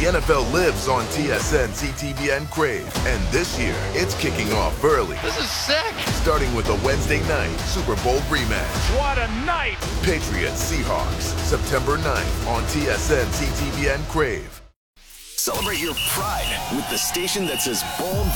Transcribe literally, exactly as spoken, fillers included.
The N F L lives on T S N, C T V N, Crave. And this year, it's kicking off early. This is sick! Starting with a Wednesday night Super Bowl rematch. What a night! Patriots Seahawks, September ninth on T S N, C T V N, Crave. Celebrate your pride with the station that's as bold,